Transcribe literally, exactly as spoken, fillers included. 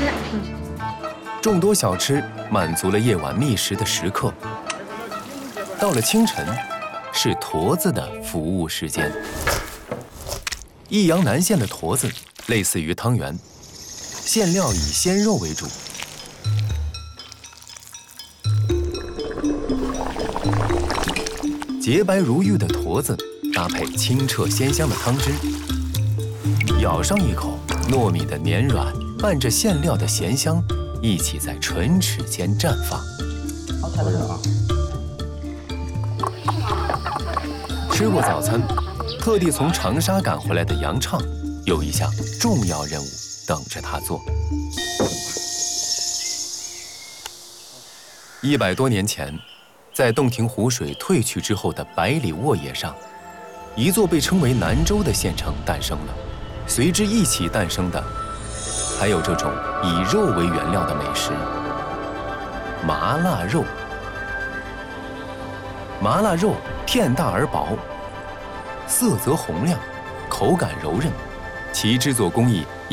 吃。 众多小吃满足了夜晚觅食的食客。到了清晨，是驼子的服务时间。益阳南县的驼子类似于汤圆，馅料以鲜肉为主。洁白如玉的驼子搭配清澈鲜香的汤汁，咬上一口，糯米的绵软伴着馅料的咸香，一起在唇齿间绽放。 好吃的啊！ 吃过早餐，特地从长沙赶回来的杨畅，有一项重要任务等着他做。一百多年前，在洞庭湖水退去之后的百里沃野上，一座被称为南州的县城诞生了。随之一起诞生的，还有这种以肉为原料的美食——麻腊肉。麻腊肉片大而薄，色泽红亮，口感柔韧，其制作工艺